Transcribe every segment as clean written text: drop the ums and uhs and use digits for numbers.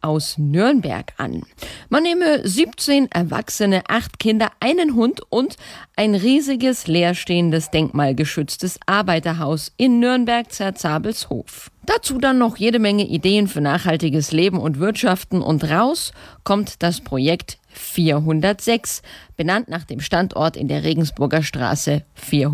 aus Nürnberg an. Man nehme 17 Erwachsene, 8 Kinder, einen Hund und ein riesiges leerstehendes denkmalgeschütztes Arbeiterhaus in Nürnberg-Zerzabelshof. Dazu dann noch jede Menge Ideen für nachhaltiges Leben und Wirtschaften und raus kommt das Projekt 406, benannt nach dem Standort in der Regensburger Straße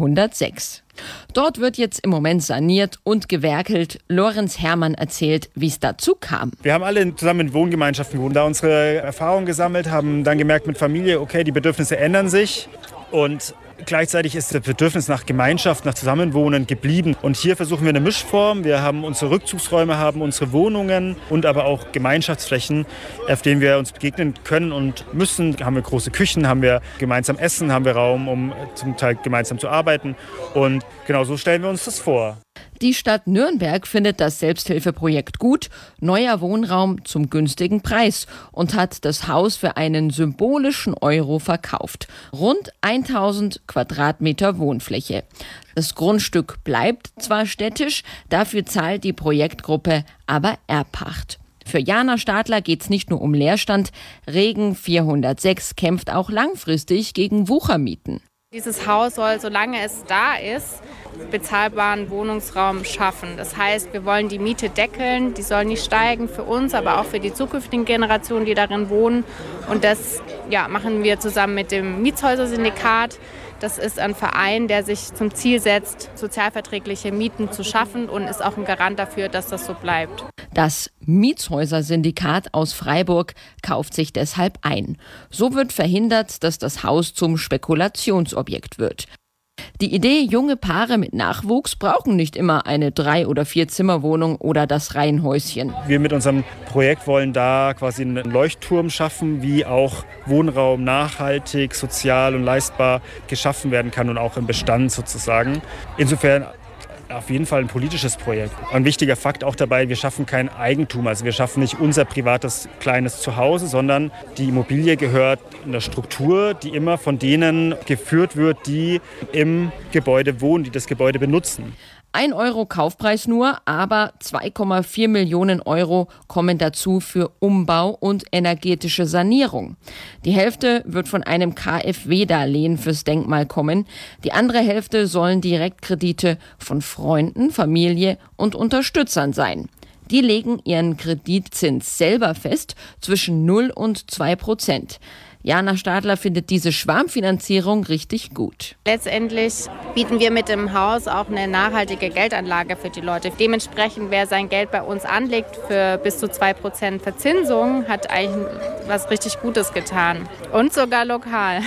406. Dort wird jetzt im Moment saniert und gewerkelt. Lorenz Herrmann erzählt, wie es dazu kam. Wir haben alle zusammen in Wohngemeinschaften gewohnt, da unsere Erfahrungen gesammelt, haben dann gemerkt mit Familie, okay, die Bedürfnisse ändern sich und gleichzeitig ist das Bedürfnis nach Gemeinschaft, nach Zusammenwohnen geblieben. Und hier versuchen wir eine Mischform. Wir haben unsere Rückzugsräume, haben unsere Wohnungen und aber auch Gemeinschaftsflächen, auf denen wir uns begegnen können und müssen. Haben wir große Küchen, haben wir gemeinsam Essen, haben wir Raum, um zum Teil gemeinsam zu arbeiten. Und genau so stellen wir uns das vor. Die Stadt Nürnberg findet das Selbsthilfeprojekt gut, neuer Wohnraum zum günstigen Preis und hat das Haus für einen symbolischen Euro verkauft. Rund 1000 Quadratmeter Wohnfläche. Das Grundstück bleibt zwar städtisch, dafür zahlt die Projektgruppe aber Erbpacht. Für Jana Stadler geht es nicht nur um Leerstand. Regen 406 kämpft auch langfristig gegen Wuchermieten. Dieses Haus soll, solange es da ist, bezahlbaren Wohnungsraum schaffen. Das heißt, wir wollen die Miete deckeln, die soll nicht steigen für uns, aber auch für die zukünftigen Generationen, die darin wohnen. Und das machen wir zusammen mit dem Mietshäuser-Syndikat. Das ist ein Verein, der sich zum Ziel setzt, sozialverträgliche Mieten zu schaffen und ist auch ein Garant dafür, dass das so bleibt. Das Mietshäuser-Syndikat aus Freiburg kauft sich deshalb ein. So wird verhindert, dass das Haus zum Spekulationsobjekt wird. Die Idee, junge Paare mit Nachwuchs brauchen nicht immer eine 3- oder 4-Zimmer-Wohnung oder das Reihenhäuschen. Wir mit unserem Projekt wollen da quasi einen Leuchtturm schaffen, wie auch Wohnraum nachhaltig, sozial und leistbar geschaffen werden kann und auch im Bestand sozusagen. Insofern auf jeden Fall ein politisches Projekt. Ein wichtiger Fakt auch dabei, wir schaffen kein Eigentum. Also wir schaffen nicht unser privates kleines Zuhause, sondern die Immobilie gehört einer Struktur, die immer von denen geführt wird, die im Gebäude wohnen, die das Gebäude benutzen. 1 Euro Kaufpreis nur, aber 2,4 Millionen Euro kommen dazu für Umbau und energetische Sanierung. Die Hälfte wird von einem KfW-Darlehen fürs Denkmal kommen. Die andere Hälfte sollen Direktkredite von Freunden, Familie und Unterstützern sein. Die legen ihren Kreditzins selber fest zwischen 0 und 2%. Jana Stadler findet diese Schwarmfinanzierung richtig gut. Letztendlich bieten wir mit dem Haus auch eine nachhaltige Geldanlage für die Leute. Dementsprechend, wer sein Geld bei uns anlegt für bis zu 2% Verzinsung, hat eigentlich was richtig Gutes getan. Und sogar lokal.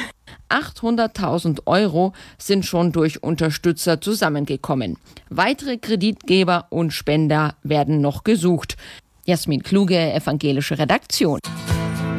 800.000 Euro sind schon durch Unterstützer zusammengekommen. Weitere Kreditgeber und Spender werden noch gesucht. Jasmin Kluge, Evangelische Redaktion.